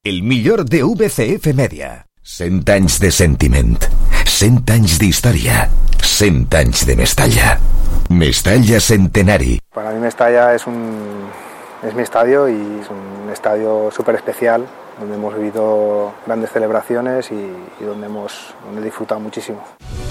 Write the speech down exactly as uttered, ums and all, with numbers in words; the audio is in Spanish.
El millor de V C F Media. cent anys de sentiment, cent anys d'història, cent anys de Mestalla. Mestalla Centenari. Para mí Mestalla es un es mi estadio y es un estadio súper especial, donde hemos vivido grandes celebraciones y, y donde hemos donde he disfrutado muchísimo.